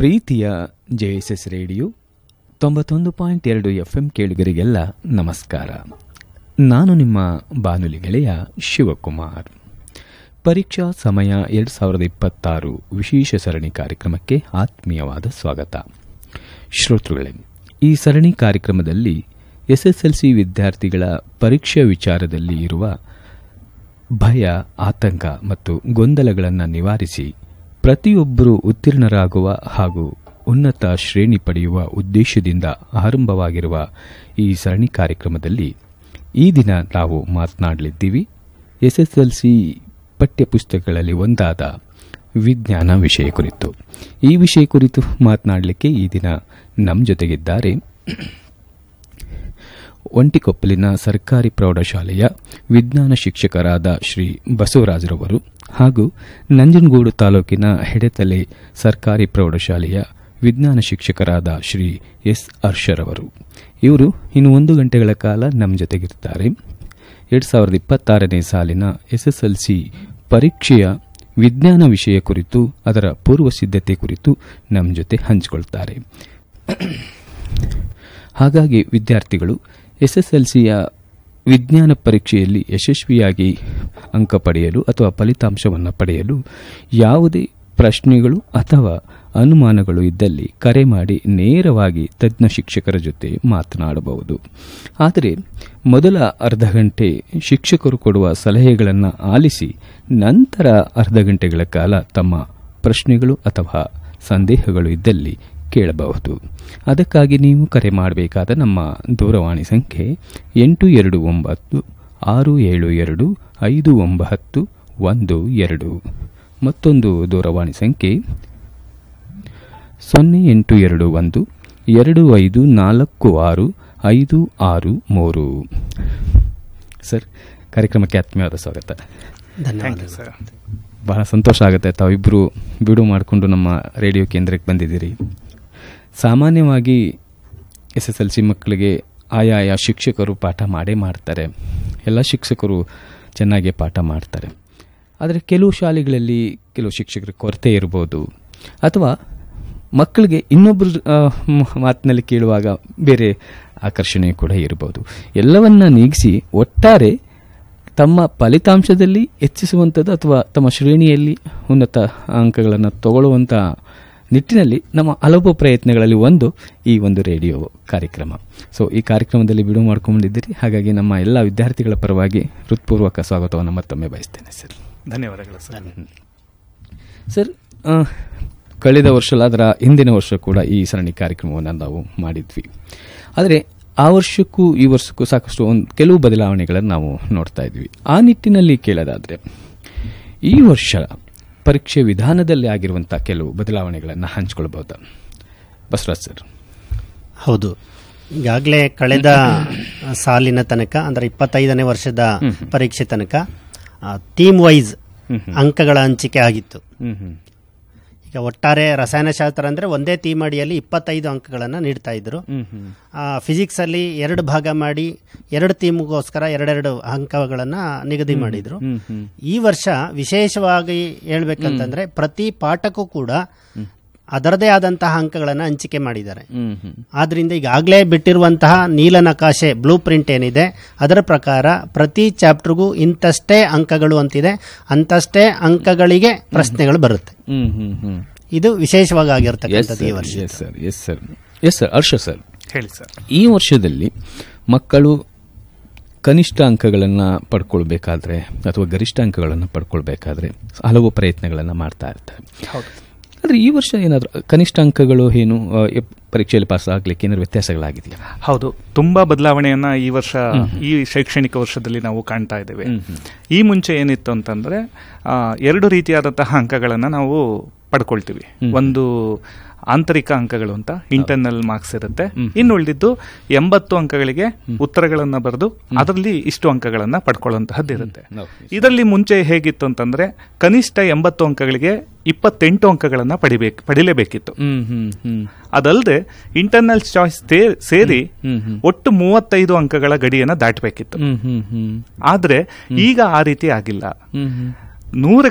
ಪ್ರೀತಿಯ JSS radio 91.2 FM ಕೇಳುಗರಿಗೆಲ್ಲ ನಮಸ್ಕಾರ. ನಾನು ನಿಮ್ಮ ಬಾನುಲಿ ಗೆಳೆಯ ಶಿವಕುಮಾರ್. ಪರೀಕ್ಷಾ ಸಮಯ 2026 ವಿಶೇಷ ಸರಣಿ ಕಾರ್ಯಕ್ರಮಕ್ಕೆ ಆತ್ಮೀಯವಾದ ಸ್ವಾಗತ. ಶ್ರೋತೃಗಳೇ, ಈ ಸರಣಿ ಕಾರ್ಯಕ್ರಮದಲ್ಲಿ SSLC ವಿದ್ಯಾರ್ಥಿಗಳ ಪರೀಕ್ಷೆ ವಿಚಾರದಲ್ಲಿ ಇರುವ ಭಯ, ಆತಂಕ ಮತ್ತು ಗೊಂದಲಗಳನ್ನು ನಿವಾರಿಸಿ ಪ್ರತಿಯೊಬ್ಬರೂ ಉತ್ತೀರ್ಣರಾಗುವ ಹಾಗೂ ಉನ್ನತ ಶ್ರೇಣಿ ಪಡೆಯುವ ಉದ್ದೇಶದಿಂದ ಆರಂಭವಾಗಿರುವ ಈ ಸರಣಿ ಕಾರ್ಯಕ್ರಮದಲ್ಲಿ ಈ ದಿನ ನಾವು ಮಾತನಾಡಲಿದ್ದೀವಿ SSLC ಪಠ್ಯಪುಸ್ತಕಗಳಲ್ಲಿ ಒಂದಾದ ವಿಜ್ಞಾನ ವಿಷಯ ಕುರಿತು. ಈ ವಿಷಯ ಕುರಿತು ಮಾತನಾಡಲಿಕ್ಕೆ ಈ ದಿನ ನಮ್ಮ ಜೊತೆಗಿದ್ದಾರೆ ಒಂಟಿಕೊಪ್ಪಲಿನ ಸರ್ಕಾರಿ ಪ್ರೌಢಶಾಲೆಯ ವಿಜ್ಞಾನ ಶಿಕ್ಷಕರಾದ ಶ್ರೀ ಬಸವರಾಜರವರು ಹಾಗೂ ನಂಜನಗೂಡು ತಾಲೂಕಿನ ಹೆಡೆತಲೆ ಸರ್ಕಾರಿ ಪ್ರೌಢಶಾಲೆಯ ವಿಜ್ಞಾನ ಶಿಕ್ಷಕರಾದ ಶ್ರೀ ಎಸ್ ಹರ್ಷರವರು. ಇವರು ಇನ್ನು 1 ಗಂಟೆಗಳ ಕಾಲ ನಮ್ಮ ಜೊತೆಗಿರುತ್ತಾರೆ. 2026ನೇ ಸಾಲಿನ SSLC ಪರೀಕ್ಷೆಯ ವಿಜ್ಞಾನ ವಿಷಯ ಕುರಿತು, ಅದರ ಪೂರ್ವ ಸಿದ್ಧತೆ ಕುರಿತು ನಮ್ಮ ಜೊತೆ ಹಂಚಿಕೊಳ್ತಾರೆ. ಹಾಗಾಗಿ ವಿದ್ಯಾರ್ಥಿಗಳು SSLCಯ ವಿಜ್ಞಾನ ಪರೀಕ್ಷೆಯಲ್ಲಿ ಯಶಸ್ವಿಯಾಗಿ ಅಂಕ ಪಡೆಯಲು ಅಥವಾ ಫಲಿತಾಂಶವನ್ನು ಪಡೆಯಲು ಯಾವುದೇ ಪ್ರಶ್ನೆಗಳು ಅಥವಾ ಅನುಮಾನಗಳು ಇದ್ದಲ್ಲಿ ಕರೆ ಮಾಡಿ ನೇರವಾಗಿ ತಜ್ಞ ಶಿಕ್ಷಕರ ಜೊತೆ ಮಾತನಾಡಬಹುದು. ಆದರೆ ಮೊದಲ ಅರ್ಧ ಗಂಟೆ ಶಿಕ್ಷಕರು ಕೊಡುವ ಸಲಹೆಗಳನ್ನು ಆಲಿಸಿ ನಂತರ ಅರ್ಧ ಗಂಟೆಗಳ ಕಾಲ ತಮ್ಮ ಪ್ರಶ್ನೆಗಳು ಅಥವಾ ಸಂದೇಹಗಳು ಇದ್ದಲ್ಲಿ ಕೇಳಬಹುದು. ಅದಕ್ಕಾಗಿ ನೀವು ಕರೆ ಮಾಡಬೇಕಾದ ನಮ್ಮ ದೂರವಾಣಿ ಸಂಖ್ಯೆ 872-672-5912. ಮತ್ತೊಂದು ದೂರವಾಣಿ ಸಂಖ್ಯೆ 0821-2546-563. ಸರ್, ಕಾರ್ಯಕ್ರಮಕ್ಕೆ ಆತ್ಮೀಯವಾದ ಸ್ವಾಗತ. ಧನ್ಯವಾದ ಸರ್. ಬಹಳ ಸಂತೋಷ ಆಗುತ್ತೆ ತಾವಿಬ್ಬರು ಬಿಡು ಮಾಡಿಕೊಂಡು ನಮ್ಮ ರೇಡಿಯೋ ಕೇಂದ್ರಕ್ಕೆ ಬಂದಿದ್ದೀರಿ. ಸಾಮಾನ್ಯವಾಗಿ SSLC ಮಕ್ಕಳಿಗೆ ಆಯಾಯ ಶಿಕ್ಷಕರು ಪಾಠ ಮಾಡೇ ಮಾಡ್ತಾರೆ. ಎಲ್ಲ ಶಿಕ್ಷಕರು ಚೆನ್ನಾಗಿ ಪಾಠ ಮಾಡ್ತಾರೆ. ಆದರೆ ಕೆಲವು ಶಾಲೆಗಳಲ್ಲಿ ಕೆಲವು ಶಿಕ್ಷಕರ ಕೊರತೆ ಇರ್ಬೋದು, ಅಥವಾ ಮಕ್ಕಳಿಗೆ ಇನ್ನೊಬ್ಬರು ಮಾತಿನಲ್ಲಿ ಕೇಳುವಾಗ ಬೇರೆ ಆಕರ್ಷಣೆ ಕೂಡ ಇರ್ಬೋದು. ಎಲ್ಲವನ್ನ ನೀಗಿಸಿ ಒಟ್ಟಾರೆ ತಮ್ಮ ಫಲಿತಾಂಶದಲ್ಲಿ ಹೆಚ್ಚಿಸುವಂಥದ್ದು ಅಥವಾ ತಮ್ಮ ಶ್ರೇಣಿಯಲ್ಲಿ ಉನ್ನತ ಅಂಕಗಳನ್ನು ತಗೊಳ್ಳುವಂಥ ನಿಟ್ಟಿನಲ್ಲಿ ನಮ್ಮ ಹಲವು ಪ್ರಯತ್ನಗಳಲ್ಲಿ ಈ ಒಂದು ರೇಡಿಯೋ ಕಾರ್ಯಕ್ರಮ. ಸೊ ಈ ಕಾರ್ಯಕ್ರಮದಲ್ಲಿ ಬಿಡುವು ಮಾಡ್ಕೊಂಡಿದ್ದೀರಿ. ಹಾಗಾಗಿ ನಮ್ಮ ಎಲ್ಲ ವಿದ್ಯಾರ್ಥಿಗಳ ಪರವಾಗಿ ಹೃತ್ಪೂರ್ವಕ ಸ್ವಾಗತವನ್ನು ಮತ್ತೊಮ್ಮೆ ಬಯಸ್ತೇನೆ ಸರ್. ಧನ್ಯವಾದಗಳು ಸರ್. ಸರ್, ಕಳೆದ ವರ್ಷ ಅದರ ಹಿಂದಿನ ವರ್ಷ ಕೂಡ ಈ ಸರಣಿ ಕಾರ್ಯಕ್ರಮವನ್ನು ನಾವು ಮಾಡಿದ್ವಿ. ಆದರೆ ಆ ವರ್ಷಕ್ಕೂ ಈ ವರ್ಷಕ್ಕೂ ಸಾಕಷ್ಟು ಕೆಲವು ಬದಲಾವಣೆಗಳನ್ನು ನಾವು ನೋಡ್ತಾ ಇದ್ವಿ. ಆ ನಿಟ್ಟಿನಲ್ಲಿ ಕೇಳೋದಾದರೆ ಈ ವರ್ಷ ಪರೀಕ್ಷೆ ವಿಧಾನದಲ್ಲಿ ಆಗಿರುವಂತಹ ಕೆಲವು ಬದಲಾವಣೆಗಳನ್ನು ಹಂಚಿಕೊಳ್ಬಹುದಾ ಬಸವರಾಜ್ ಸರ್? ಹೌದು, ಈಗಾಗಲೇ ಕಳೆದ ಸಾಲಿನ ತನಕ ಅಂದರೆ 25ನೇ ವರ್ಷದ ಪರೀಕ್ಷೆ ತನಕ ಥೀಮ್ ವೈಸ್ ಅಂಕಗಳ ಹಂಚಿಕೆ ಆಗಿತ್ತು. ಈಗ ಒಟ್ಟಾರೆ ರಸಾಯನಶಾಸ್ತ್ರ ಅಂದರೆ ಒಂದೇ ಥೀಮ್ ಅಡಿಯಲ್ಲಿ 25 ಅಂಕಗಳನ್ನು ನೀಡ್ತಾ ಇದ್ರು. ಫಿಸಿಕ್ಸ್ ಅಲ್ಲಿ 2 ಭಾಗ ಮಾಡಿ 2 ಥೀಮ್ಗೋಸ್ಕರ 2 ಅಂಕಗಳನ್ನು ನಿಗದಿ ಮಾಡಿದ್ರು. ಈ ವರ್ಷ ವಿಶೇಷವಾಗಿ ಹೇಳ್ಬೇಕಂತಂದ್ರೆ ಪ್ರತಿ ಪಾಠಕ್ಕೂ ಕೂಡ ಅದರದೇ ಆದಂತಹ ಅಂಕಗಳನ್ನು ಹಂಚಿಕೆ ಮಾಡಿದ್ದಾರೆ. ಆದ್ರಿಂದ ಈಗಾಗಲೇ ಬಿಟ್ಟಿರುವಂತಹ ನೀಲನಕಾಶೆ ಬ್ಲೂ ಪ್ರಿಂಟ್ ಏನಿದೆ ಅದರ ಪ್ರಕಾರ ಪ್ರತಿ ಚಾಪ್ಟರ್ಗೂ ಇಂತಷ್ಟೇ ಅಂಕಗಳು ಅಂತಿದೆ, ಅಂತಷ್ಟೇ ಅಂಕಗಳಿಗೆ ಪ್ರಶ್ನೆಗಳು ಬರುತ್ತೆ. ಇದು ವಿಶೇಷವಾಗಿ ಆಗಿರ್ತಕ್ಕಂಥದ್ದು ಈ ವರ್ಷ. Yes sir. ಹರ್ಷ ಸರ್, ಹೇಳಿ ಸರ್. ಈ ವರ್ಷದಲ್ಲಿ ಮಕ್ಕಳು ಕನಿಷ್ಠ ಅಂಕಗಳನ್ನು ಪಡ್ಕೊಳ್ಬೇಕಾದ್ರೆ ಅಥವಾ ಗರಿಷ್ಠ ಅಂಕಗಳನ್ನು ಪಡ್ಕೊಳ್ಬೇಕಾದ್ರೆ ಹಲವು ಪ್ರಯತ್ನಗಳನ್ನು ಮಾಡ್ತಾ ಇರ್ತಾರೆ. ಆದರೆ ಈ ವರ್ಷ ಏನಾದರೂ ಕನಿಷ್ಠ ಅಂಕಗಳು ಏನು ಪರೀಕ್ಷೆಯಲ್ಲಿ ಪಾಸ್ ಆಗ್ಲಿಕ್ಕೆ ಏನಾದ್ರು ವ್ಯತ್ಯಾಸಗಳಾಗಿದೆಯಾ? ಹೌದು, ತುಂಬಾ ಬದಲಾವಣೆಯನ್ನ ಈ ವರ್ಷ ಈ ಶೈಕ್ಷಣಿಕ ವರ್ಷದಲ್ಲಿ ನಾವು ಕಾಣ್ತಾ ಇದ್ದೇವೆ. ಈ ಮುಂಚೆ ಏನಿತ್ತು ಅಂತಂದ್ರೆ 2 ರೀತಿಯಾದಂತಹ ಅಂಕಗಳನ್ನು ನಾವು ಪಡ್ಕೊಳ್ತೀವಿ. ಒಂದು ಆಂತರಿಕ ಅಂಕಗಳು ಅಂತ ಇಂಟರ್ನಲ್ ಮಾರ್ಕ್ಸ್ ಇರುತ್ತೆ. ಇನ್ನು ಉಳಿದಿದ್ದು 80 ಅಂಕಗಳಿಗೆ ಉತ್ತರಗಳನ್ನ ಬರೆದು ಅದರಲ್ಲಿ ಇಷ್ಟು ಅಂಕಗಳನ್ನ ಪಡ್ಕೊಳ್ಳುವಂತಹದ್ದು ಇರುತ್ತೆ. ಇದರಲ್ಲಿ ಮುಂಚೆ ಹೇಗಿತ್ತು ಅಂತಂದ್ರೆ ಕನಿಷ್ಠ 80 ಅಂಕಗಳಿಗೆ 28 ಅಂಕಗಳನ್ನ ಪಡಿಲೇಬೇಕಿತ್ತು. ಅದಲ್ಲದೆ ಇಂಟರ್ನಲ್ ಚಾಯ್ಸ್ ಸೇರಿ ಒಟ್ಟು 35 ಅಂಕಗಳ ಗಡಿಯನ್ನ ದಾಟಬೇಕಿತ್ತು. ಆದ್ರೆ ಈಗ ಆ ರೀತಿ ಆಗಿಲ್ಲ. 100